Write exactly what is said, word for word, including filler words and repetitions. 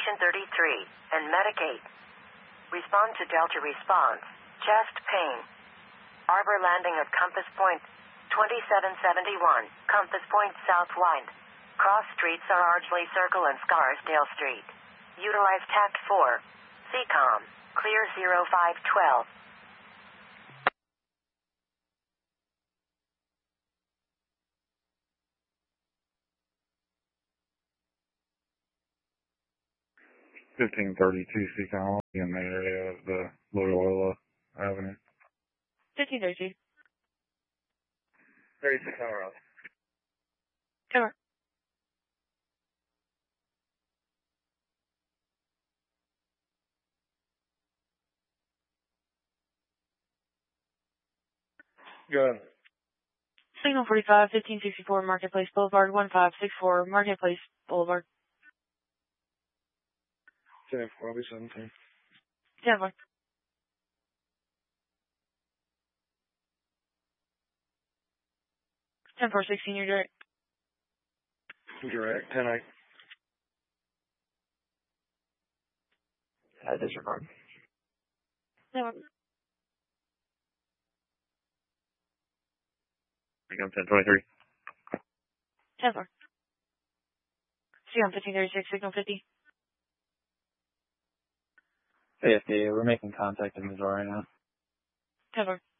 Station thirty-three, and Medicate. Respond to Delta response. Chest pain. Arbor landing at Compass Point, twenty-seven seventy-one, Compass Point South Wind. Cross streets are Ardsley Circle and Scarsdale Street. Utilize Tact four. C COM. Clear zero five twelve. fifteen thirty-two C COM in the area of the Loyola Avenue. fifteen thirty-two. thirty-six hours. Cover. Good. Signal forty-five, fifteen sixty-four, Marketplace Boulevard, one five six four, Marketplace Boulevard. ten four, I'll be seventeen. ten four. ten four sixteen, you're direct. Direct, ten eight. Uh, disregard. ten four. Become ten twenty-three. ten four. C COM fifteen thirty-six, signal fifty. Hey, F D A, we're making contact in Missouri right now. ten four.